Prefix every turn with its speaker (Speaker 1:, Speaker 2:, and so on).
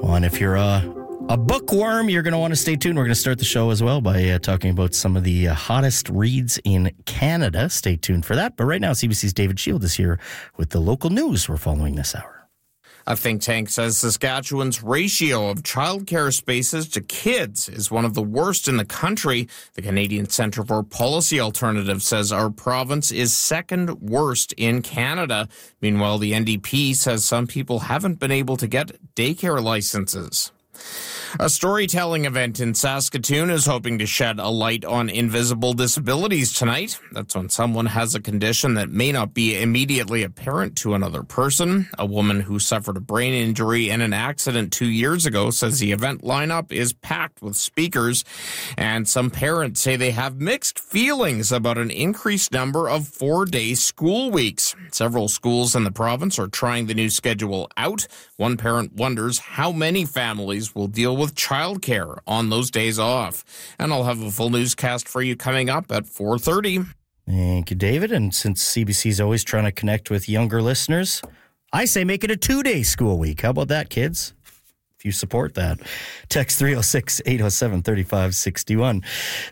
Speaker 1: Well, and if you're a bookworm, you're going to want to stay tuned. We're going to start the show as well by talking about some of the hottest reads in Canada. Stay tuned for that. But right now, CBC's David Shield is here with the local news we're following this hour.
Speaker 2: A think tank says Saskatchewan's ratio of childcare spaces to kids is one of the worst in the country. The Canadian Centre for Policy Alternatives says our province is second worst in Canada. Meanwhile, the NDP says some people haven't been able to get daycare licenses. A storytelling event in Saskatoon is hoping to shed a light on invisible disabilities tonight. That's when someone has a condition that may not be immediately apparent to another person. A woman who suffered a brain injury in an accident 2 years ago says the event lineup is packed with speakers, and some parents say they have mixed feelings about an increased number of 4-day school weeks. Several schools in the province are trying the new schedule out. One parent wonders how many families will deal with childcare on those days off. And I'll have a full newscast for you coming up at 4:30.
Speaker 1: Thank you, David. And since CBC's always trying to connect with younger listeners, I say make it a 2-day school week. How about that, kids? If you support that, text 306-807-3561.